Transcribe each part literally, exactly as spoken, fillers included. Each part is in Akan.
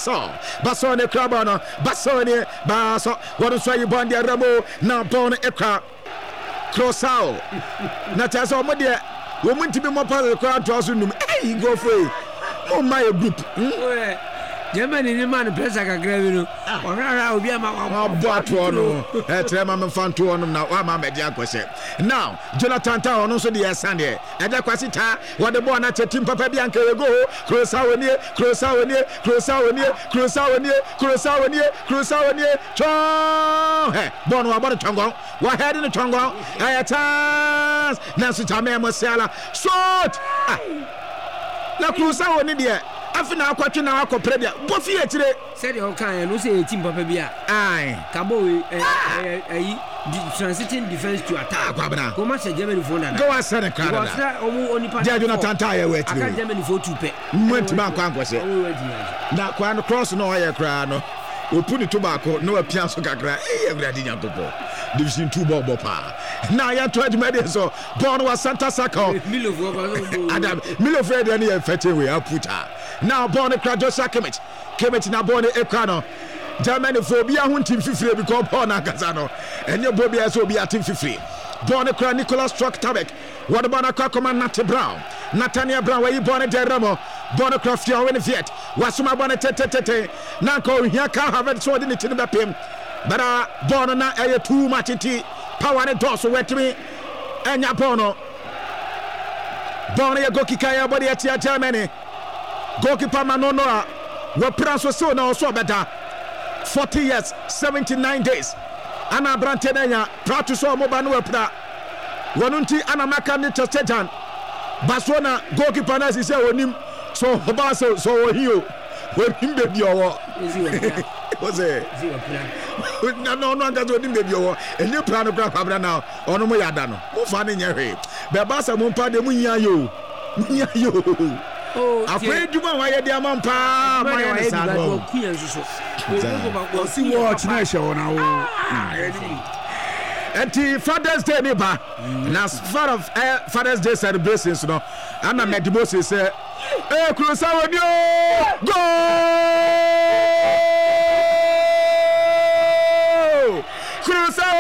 Basso Basso ne Crabano Basso ne Basso what so you bond the ramo now born ekra Crossao na taso mo de wo munti bi mo pa the crowd to aso num hey go for it mo my group Germany ni man pressure kakra bi no orara obi ama wa bo ato no e tere ma me fan to no na wa ma me dia kwese now Jonathan Ta ono so de yasan de e da kwase ta wo de bo na tetim papa bi anka go Crossao ni Crossao ni Crossao ni Crossao ni Crossao ni Crossao ni cho he bon wa bo de tongon wa head in tongon e chance na so ta me mo sala shot na Crossao ni de afina akwatwe na akopre dia bo fi etire said you can no say team papa bia ai kabo eh eh transiting defense to attack akwabna ko ma se Germany for na go asere Canada because na omo onipa dia Jonathan Ta ya we etire aka Germany for two pe mwenti ba kwa kwase na kwa no cross no ya kra no opuni to ba ko no apia so kakra eh everybody nyankopo division two ball ball pa na ya to admede so born was Santa Saka Milofo Adam Milofo de na fete we aputa now born Krajosa Kemet Kemet na born Ekano Germany for bia ho team fifire because born akaza no enye bobia so bia team fifire born Kra Nicholas Troktabek what about na command Nat Brown Nathaniel Brown where you born Deramo born Craftia when Viet wasuma born tete tete na ko hia ka have so de tin be pem but uh born na eh too much ti power and doors wetimi enya bono born ya goalkeeper ya body at Germany goalkeeper Manonoa we pranso so na so beta forty years seventy-nine days ana brante na proud to so mo ba no wepra wonunti ana maka ni Chetan Barcelona goalkeeper na say onim so ba so so hio we himbe bi owo was it no no no that onim be bi owo enye plan kra kwabra na ono mo yada no mo fa ne nya hwe be ba sa mo pa de mu nya yo nya yo oh afre duma wa ye de amampa ma ye sa go o si watch na she wona wo enti Father's Day ni ba na part of uh, Father's Day celebrations no ana Medimosi say eh Crossao ni go Crossao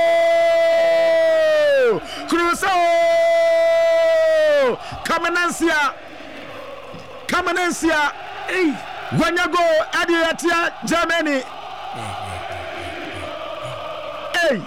Crossao Kamenancia Kamenancia eh Wanyago Adiatia Germany eh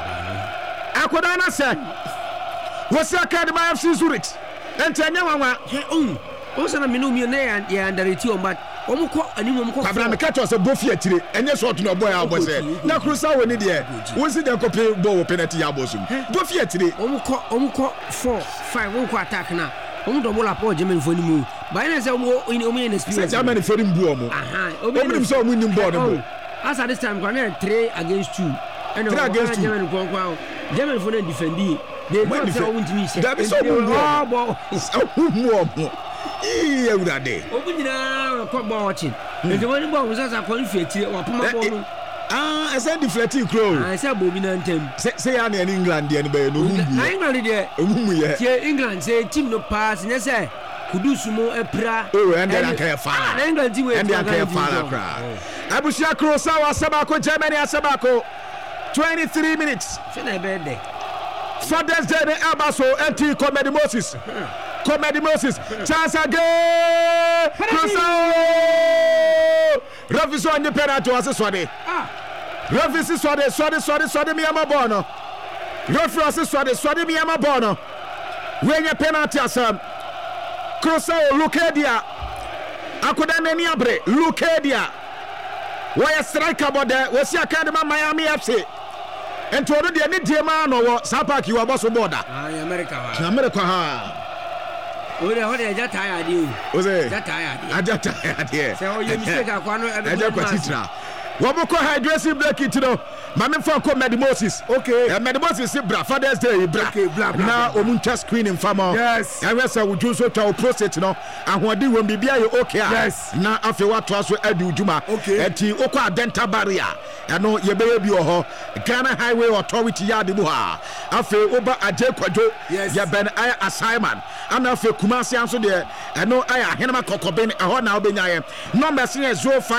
akodana se wose academy F C Zurich entanya wanwa um o sana menu mi na ya underrate o but omko animu omko Abraham Kato se bofi atire enye short no boy abose na Crossao woni de wonsi de kope ball penalty ya abosum bofi atire omko omko four five omko attack na omu double up o Germany for ni mu ba na se omu omu in experience Germany for mbu omu aha omu so omu ni ball no as at this time gonna three against two and three against two Germany kwa kwa Germany for na defend they don't say omu ntimi se that be so omu ball omu omu ee ewurade omu nyina kwa ball watching the one ball was as a conflict wa poma ball no ah esa deflecting crow ah esa bobi na ntem say ya na England de no be no humbu England de humbu ye tie England say team no pass ne say kudusu mo epra oh and then can fara na England ti we and then can fara kra abusia Crossao asabako Germany asabako twenty-three minutes fina be de Father's Day the Abaso anti Comedy Moses Comedy Moses chance again Crossao Reviso on the penalty was swade ah Reviso swade swade swade swade mi ama bono Reviso swade swade mi ama bono when your penalty asam Crossao Lucadia akoda nani abre Lucadia why striker bode we see academy Miami F C ento odo de ne die ma no wo Sapa ki wo boso border ah America wa America ha ore ho de jata ya de o se jata ya de ajata ya de se o ye mistake akwa no e be kwa titra wo bo ko hydration break it no mame fa ko Medimosis okay e Medimosis bra Father's Day bra okay bla bla na omuncha screen in famo yes e we say wo junso twa prostate no ahode wo bibia ye okay yes na afi wato aso adu ujuma enti okwa dental barrier eno ye be bi ho Ghana Highway Authority yard bu ha afi oba aje kwadwo ye ben ay assignment ana afi Kumasi anso de eno ay ahenema kokoben eho na obenya ye number zero five